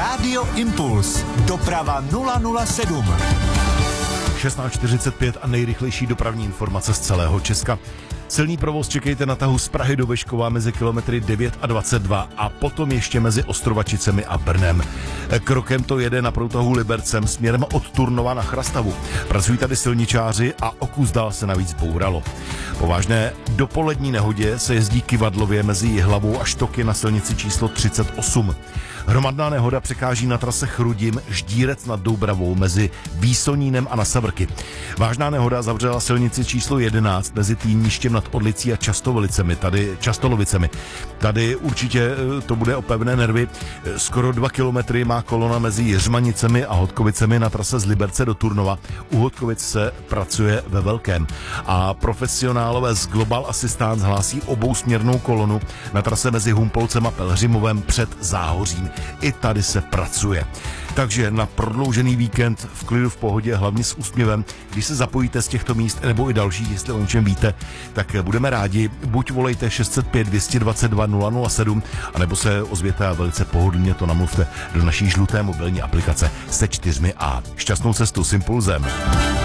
Rádio Impuls. Doprava 007. 16:45 a nejrychlejší dopravní informace z celého Česka. Silný provoz čekejte na tahu z Prahy do Vyškova mezi kilometry 9 a 22 a potom ještě mezi Ostrovačicemi a Brnem. Krokem to jede na průtahu Libercem směrem od Turnova na Chrastavu. Pracují tady silničáři a o kus dál se navíc bouralo. Po vážné dopolední nehodě se jezdí kyvadlově mezi Jihlavou a Štoky na silnici číslo 38. Hromadná nehoda překáží na trase Chrudim Ždírec nad Doubravou mezi Výsonínem a Nasavrky. Vážná nehoda zavřela silnici číslo 11 mezi Týništěm nad Orlicí a Častolovicemi. Tady určitě to bude o pevné nervy. Skoro 2 kilometry má kolona mezi Jiřmanicemi a Hodkovicemi na trase z Liberce do Turnova. U Hodkovic se pracuje ve velkém. A profesionálové z Global Assistance hlásí obousměrnou kolonu na trase mezi Humpolcem a Pelhřimovem před Záhořím. I tady se pracuje. Takže na prodloužený víkend v klidu, v pohodě, hlavně s úsměvem. Když se zapojíte z těchto míst nebo i další, jestli o něčem víte, tak budeme rádi. Buď volejte 605 222 007, anebo se ozvěte a velice pohodlně to namluvte do naší žluté mobilní aplikace se 4A. Šťastnou cestu s Impulzem.